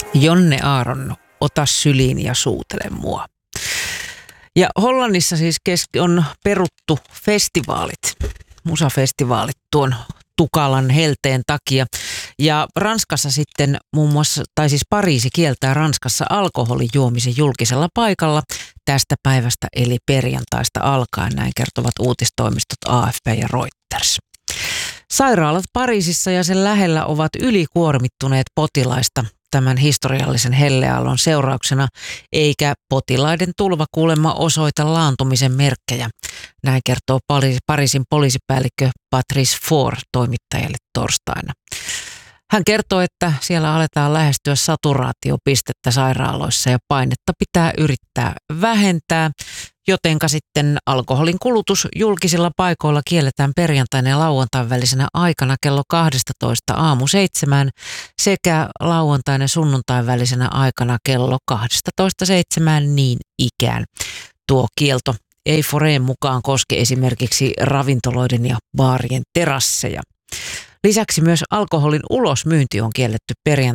Jonne Aaron, ota syliin ja suutele mua. Ja Hollannissa siis on peruttu festivaalit, musafestivaalit tuon tukalan helteen takia. Ja Ranskassa sitten muun muassa, tai siis Pariisi kieltää Ranskassa alkoholin juomisen julkisella paikalla tästä päivästä eli perjantaista alkaen, näin kertovat uutistoimistot AFP ja Reuters. Sairaalat Pariisissa ja sen lähellä ovat ylikuormittuneet potilaista tämän historiallisen helleaallon seurauksena, eikä potilaiden tulva kuulemma osoita laantumisen merkkejä. Näin kertoo Pariisin poliisipäällikkö Patrice Faure toimittajalle torstaina. Hän kertoo, että siellä aletaan lähestyä saturaatiopistettä sairaaloissa ja painetta pitää yrittää vähentää, jotenka sitten alkoholin kulutus julkisilla paikoilla kielletään perjantaina ja lauantain välisenä aikana kello 12 aamu 7 sekä lauantain ja sunnuntain välisenä aikana kello 12 7 niin ikään. Tuo kielto ei Foreen mukaan koske esimerkiksi ravintoloiden ja baarien terasseja. Lisäksi myös alkoholin ulosmyynti on kielletty perjantaina